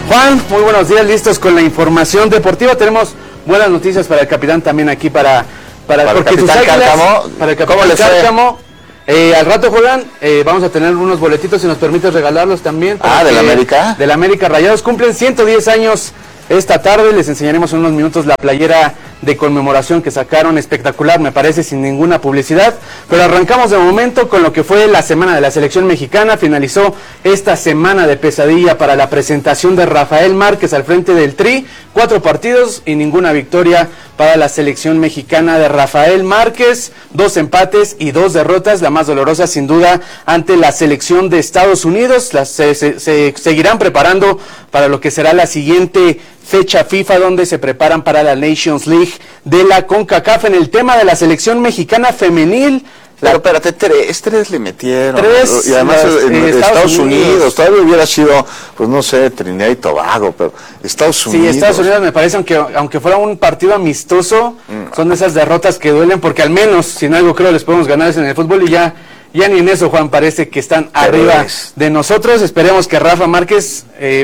Juan, muy buenos días, listos con la información deportiva. Tenemos buenas noticias para el capitán también aquí para el capitán Cárcamo. Para el capitán Cárcamo. Al rato juegan, vamos a tener unos boletitos, si nos permites regalarlos también. ¿Del América? Del América Rayados, cumplen 110 años esta tarde, les enseñaremos en unos minutos la playera de conmemoración que sacaron, espectacular, me parece, sin ninguna publicidad, pero arrancamos de momento con lo que fue la semana de la selección mexicana. Finalizó esta semana de pesadilla para la presentación de Rafael Márquez al frente del Tri, 4 partidos y ninguna victoria para la selección mexicana de Rafael Márquez, 2 empates y 2 derrotas, la más dolorosa sin duda ante la selección de Estados Unidos. Se seguirán preparando para lo que será la siguiente fecha FIFA, donde se preparan para la Nations League de la CONCACAF. En el tema de la selección mexicana femenil, pero espérate, tres le metieron. 3, y además Estados Unidos, todavía hubiera sido, pues no sé, Trinidad y Tobago, pero Estados Unidos. Sí, Estados Unidos me parece, aunque fuera un partido amistoso, son de esas derrotas que duelen, porque al menos, sin algo creo, les podemos ganar en el fútbol, y ya ni en eso, Juan, parece que están arriba de nosotros. Esperemos que Rafa Márquez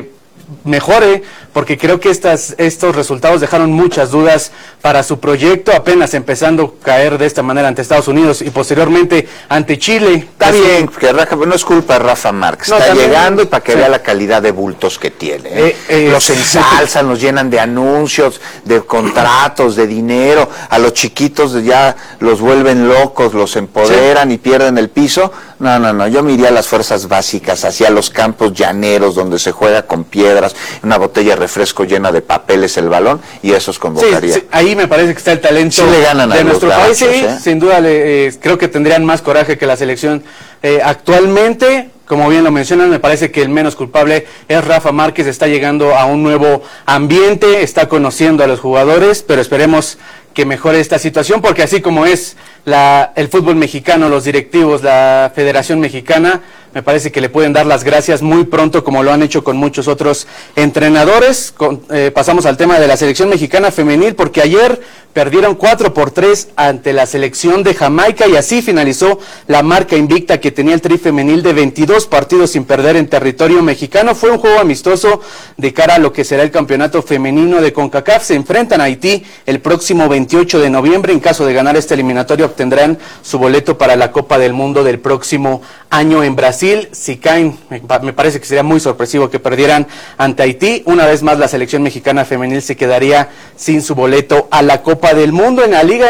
mejore, porque creo que estos resultados dejaron muchas dudas para su proyecto, apenas empezando a caer de esta manera ante Estados Unidos y posteriormente ante Chile. Está bien, que no es culpa de Rafa Márquez, está llegando y para que vea la calidad de bultos que tiene. Los ensalzan, los llenan de anuncios, de contratos, de dinero, a los chiquitos ya los vuelven locos, los empoderan y pierden el piso. No, yo me iría a las fuerzas básicas, hacia los campos llaneros donde se juega con piedras, una botella de refresco llena de papeles el balón, y esos convocaría. Sí, ahí me parece que está el talento de nuestro país. Sin duda creo que tendrían más coraje que la selección actualmente. Como bien lo mencionan, me parece que el menos culpable es Rafa Márquez. Está llegando a un nuevo ambiente, está conociendo a los jugadores, pero esperemos que mejore esta situación, porque así como es el fútbol mexicano, los directivos, la Federación Mexicana, me parece que le pueden dar las gracias muy pronto, como lo han hecho con muchos otros entrenadores. Pasamos al tema de la selección mexicana femenil, porque ayer perdieron 4-3 ante la selección de Jamaica, y así finalizó la marca invicta que tenía el Tri femenil de 22 partidos sin perder en territorio mexicano. Fue un juego amistoso de cara a lo que será el campeonato femenino de CONCACAF. Se enfrentan a Haití el próximo 28 de noviembre. En caso de ganar este eliminatorio, obtendrán su boleto para la Copa del Mundo del próximo año en Brasil. Si caen, me parece que sería muy sorpresivo que perdieran ante Haití. Una vez más, la selección mexicana femenil se quedaría sin su boleto a la Copa del Mundo. En la Liga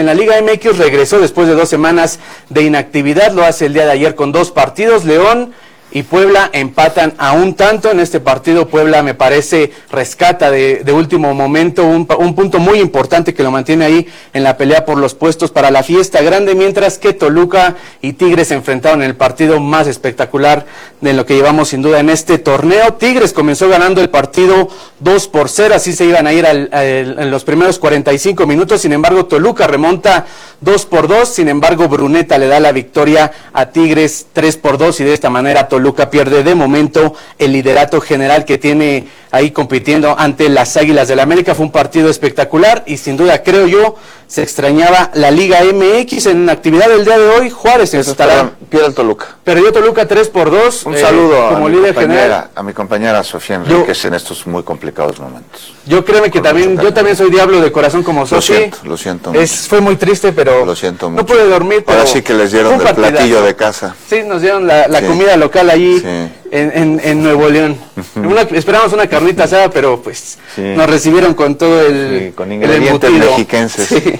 MX regresó después de 2 semanas de inactividad. Lo hace el día de ayer con 2 partidos. León y Puebla empatan a un tanto. En este partido Puebla, me parece, rescata de último momento un punto muy importante que lo mantiene ahí en la pelea por los puestos para la fiesta grande, mientras que Toluca y Tigres se enfrentaron en el partido más espectacular de lo que llevamos sin duda en este torneo. Tigres comenzó ganando el partido 2-0, así se iban a ir en los primeros 45 minutos. Sin embargo, Toluca remonta 2-2, sin embargo Bruneta le da la victoria a Tigres 3-2, y de esta manera Toluca pierde de momento el liderato general que tiene ahí compitiendo ante las Águilas del América. Fue un partido espectacular y sin duda, creo yo, se extrañaba la Liga MX. En actividad del día de hoy, Juárez estará. Pierde el Toluca. Perdió Toluca 3-2. Un saludo como líder general a mi compañera Sofía Enríquez en estos muy complicados momentos. Yo créeme que yo también soy diablo de corazón como Sofía. Lo siento mucho. Fue muy triste, pero lo siento mucho. No pude dormir. Pero ahora sí que les dieron el platillo de casa. Sí, nos dieron la comida local allí en Nuevo León. Esperamos una carnita asada, pero pues nos recibieron con todo con ingredientes mexiquenses. Sí.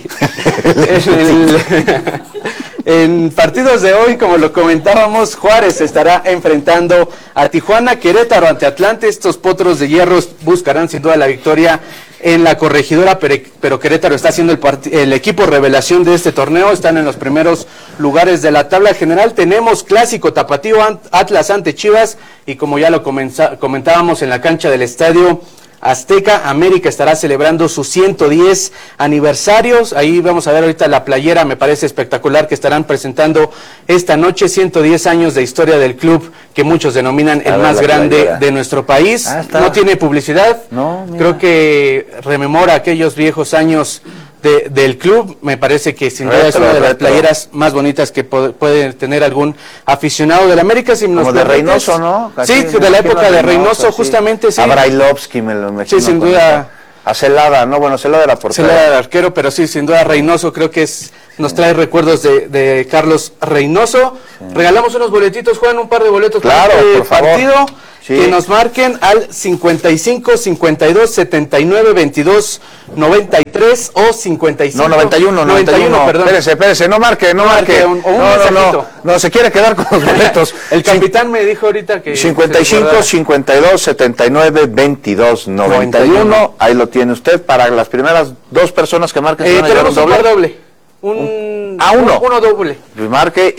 En partidos de hoy, como lo comentábamos, Juárez estará enfrentando a Tijuana, Querétaro ante Atlante. Estos potros de hierros buscarán sin duda la victoria en la Corregidora, pero Querétaro está siendo el equipo revelación de este torneo. Están en los primeros lugares de la tabla general. Tenemos clásico tapatío, Atlas ante Chivas, y como ya lo comentábamos en la cancha del Estadio Azteca, América estará celebrando sus 110 aniversarios. Ahí vamos a ver ahorita la playera, me parece espectacular, que estarán presentando esta noche. 110 años de historia del club, que muchos denominan el más grande de nuestro país. No tiene publicidad. Creo que rememora aquellos viejos años del club. Me parece que sin duda es una de las playeras más bonitas que puede tener algún aficionado del América. Si como de Reynoso, ¿no? Casi sí, de la época de Reynoso, justamente, sí. A Brailovsky me lo imagino. Sí, sin duda. A Celada, ¿no? Bueno, Celada era portero. Celada era arquero, pero sí, sin duda Reynoso creo que nos trae recuerdos de Carlos Reynoso. Sí. Regalamos unos boletitos, Juan, un par de boletos para este por favor. Partido. Sí. Que nos marquen al 55 52 79 22 93 o 55. No, 91, perdón. Espérese, no marque. No, se quiere quedar con los boletos. El capitán me dijo ahorita que 55 52 79 22 91. Ahí lo tiene usted para las primeras 2 personas que marquen. Tenemos un doble. Uno doble. Pues marque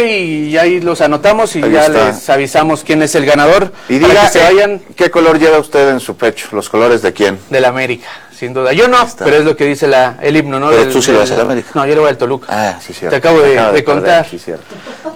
y ahí los anotamos y ya les avisamos quién es el ganador. Y diga que se vayan. ¿Qué color lleva usted en su pecho? ¿Los colores de quién? Del América, sin duda. Yo no, pero es lo que dice el himno, ¿no? Pero tú sí le vas al América. No, yo le voy al Toluca. Ah, sí, cierto. Te acabo de contar. Sí, cierto.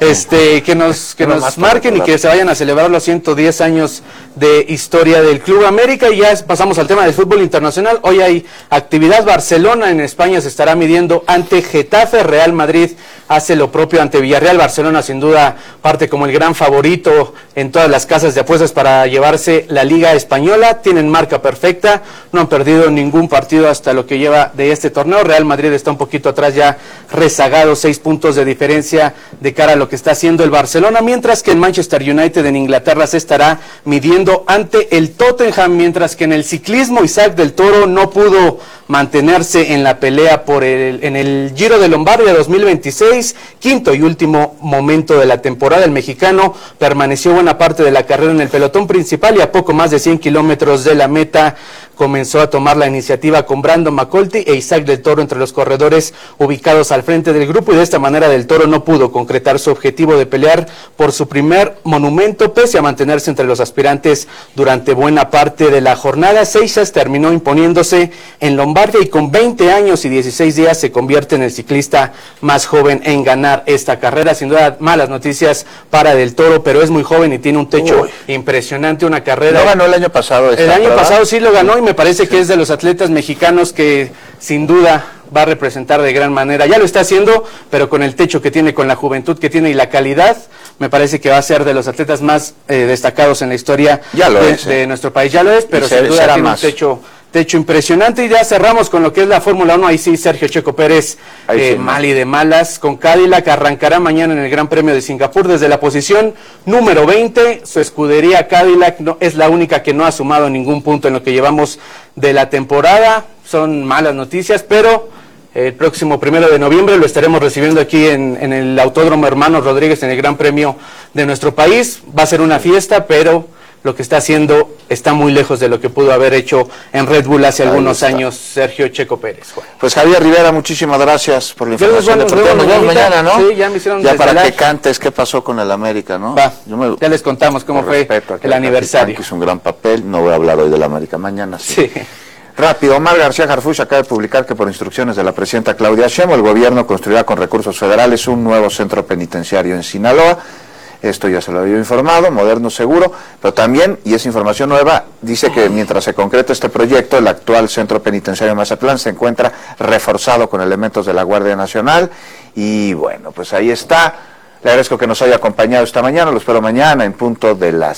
Que nos marquen y que se vayan a celebrar los 110 años de historia del Club América. Y ya pasamos al tema del fútbol internacional. Hoy hay actividad. Barcelona en España se estará midiendo ante Getafe. Real Madrid hace lo propio ante Villarreal. Barcelona sin duda parte como el gran favorito en todas las casas de apuestas para llevarse la Liga Española. Tienen marca perfecta, no han perdido ningún partido hasta lo que lleva de este torneo. Real Madrid está un poquito atrás, ya rezagado, 6 puntos de diferencia de cara a lo que está haciendo el Barcelona, mientras que el Manchester United en Inglaterra se estará midiendo ante el Tottenham, mientras que en el ciclismo Isaac del Toro no pudo mantenerse en la pelea en el Giro de Lombardia 2026, quinto y último momento de la temporada. El mexicano permaneció buena parte de la carrera en el pelotón principal y a poco más de 100 kilómetros de la meta comenzó a tomar la iniciativa con Brandon McCulty e Isaac del Toro entre los corredores ubicados al frente del grupo, y de esta manera del Toro no pudo concretar su objetivo de pelear por su primer monumento, pese a mantenerse entre los aspirantes durante buena parte de la jornada. Seixas terminó imponiéndose en Lombardia y con 20 años y 16 días se convierte en el ciclista más joven en ganar esta carrera. Sin duda malas noticias para del Toro, pero es muy joven y tiene un techo impresionante, una carrera. ¿No ganó el año pasado? El año pasado sí lo ganó y me parece que es de los atletas mexicanos que sin duda va a representar de gran manera. Ya lo está haciendo, pero con el techo que tiene, con la juventud que tiene y la calidad, me parece que va a ser de los atletas más destacados en la historia de nuestro país. Ya lo es, pero sin duda tiene un techo impresionante. Y ya cerramos con lo que es la Fórmula 1. Ahí sí, Sergio Checo Pérez, mal y de malas con Cadillac. Arrancará mañana en el Gran Premio de Singapur desde la posición número 20. Su escudería Cadillac es la única que no ha sumado ningún punto en lo que llevamos de la temporada. Son malas noticias, pero el próximo 1 de noviembre lo estaremos recibiendo aquí en el Autódromo Hermanos Rodríguez en el Gran Premio de nuestro país. Va a ser una fiesta, pero lo que está haciendo está muy lejos de lo que pudo haber hecho en Red Bull hace algunos años Sergio Checo Pérez. Juan. Pues Javier Rivera, muchísimas gracias por la información deportiva. Nos vemos mañana, ¿no? Sí, ya me hicieron ya para que cantes qué pasó con el América, ¿no? Ya les contamos cómo fue el aniversario. Que hizo un gran papel. No voy a hablar hoy del América, mañana sí. Rápido, Omar García Harfuch acaba de publicar que por instrucciones de la presidenta Claudia Sheinbaum, el gobierno construirá con recursos federales un nuevo centro penitenciario en Sinaloa. Esto ya se lo había informado, moderno, seguro, pero también, y es información nueva, dice que mientras se concreta este proyecto, el actual centro penitenciario de Mazatlán se encuentra reforzado con elementos de la Guardia Nacional. Y bueno, pues ahí está. Le agradezco que nos haya acompañado esta mañana, lo espero mañana en punto de las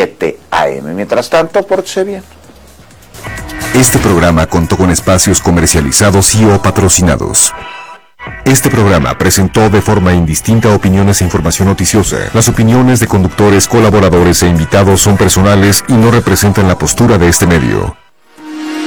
7 a.m. Mientras tanto, pórtese bien. Este programa contó con espacios comercializados y o patrocinados. Este programa presentó de forma indistinta opiniones e información noticiosa. Las opiniones de conductores, colaboradores e invitados son personales y no representan la postura de este medio.